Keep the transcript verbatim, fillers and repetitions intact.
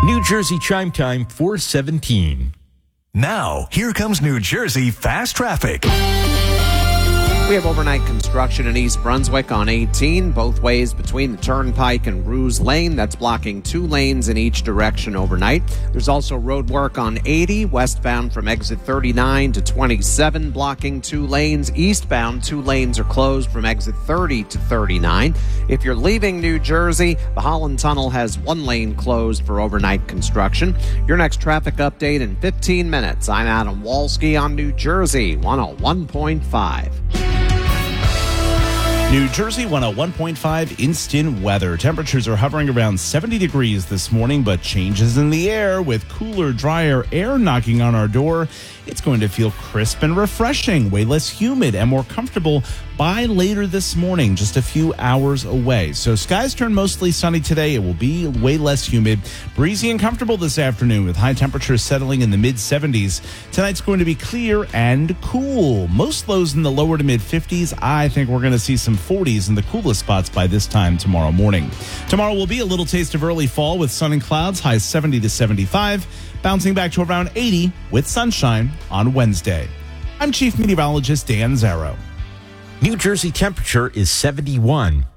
New Jersey Chime Time four seventeen. Now, here comes New Jersey Fast Traffic. We have overnight construction in East Brunswick on eighteen, both ways between the Turnpike and Ruse Lane. That's blocking two lanes in each direction overnight. There's also road work on eighty, westbound from exit thirty-nine to twenty-seven, blocking two lanes. Eastbound, two lanes are closed from exit thirty to thirty-nine. If you're leaving New Jersey, the Holland Tunnel has one lane closed for overnight construction. Your next traffic update in fifteen minutes. I'm Adam Walski on New Jersey one oh one point five. New Jersey one oh one point five instant weather. Temperatures are hovering around seventy degrees this morning, but changes in the air with cooler, drier air knocking on our door. It's going to feel crisp and refreshing, way less humid and more comfortable by later this morning, just a few hours away. So skies turn mostly sunny today. It will be way less humid, breezy and comfortable this afternoon with high temperatures settling in the mid seventies. Tonight's going to be clear and cool. Most lows in the lower to mid fifties. I think we're going to see some forties in the coolest spots by this time tomorrow morning. Tomorrow will be a little taste of early fall with sun and clouds, highs seventy to seventy-five, bouncing back to around eighty with sunshine on Wednesday. I'm Chief Meteorologist Dan Zarrow. New Jersey temperature is seventy-one.